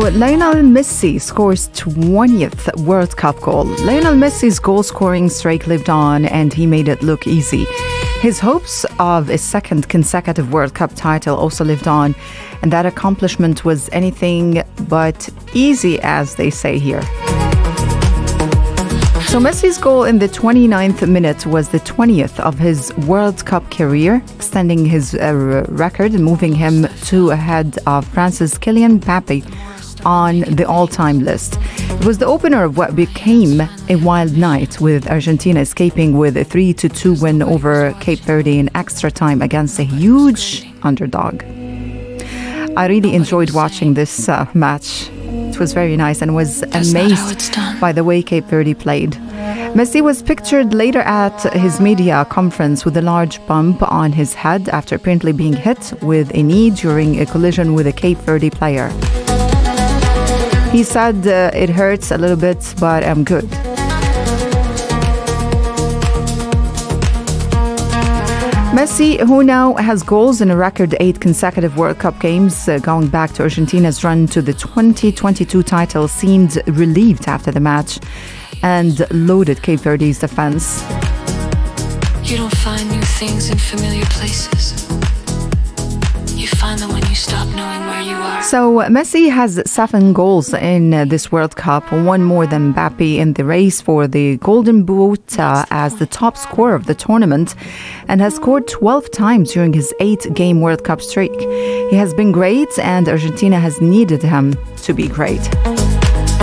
Lionel Messi scores 20th World Cup goal. Lionel Messi's goal-scoring streak lived on, and he made it look easy. His hopes of a second consecutive World Cup title also lived on, and that accomplishment was anything but easy, as they say here. So Messi's goal in the 29th minute was the 20th of his World Cup career, extending his record and moving him to ahead of France's Kylian Mbappe on the all-time list. It was the opener of what became a wild night, with Argentina escaping with a 3-2 win over Cape Verde in extra time against a huge underdog. I really enjoyed watching this match. It was very nice and was amazed by the way Cape Verde played. Messi was pictured later at his media conference with a large bump on his head after apparently being hit with a knee during a collision with a Cape Verde player. He said, "It hurts a little bit, but I'm good." Messi, who now has goals in a record 8 consecutive World Cup games, going back to Argentina's run to the 2022 title, seemed relieved after the match and lauded Cape Verde's defense. You don't find new things in familiar places. You find them when you stop knowing where you are. So Messi has 7 goals in this World Cup, one more than Mbappe in the race for the Golden Boot as the top scorer of the tournament, and has scored 12 times during his 8-game World Cup streak. He has been great, and Argentina has needed him to be great.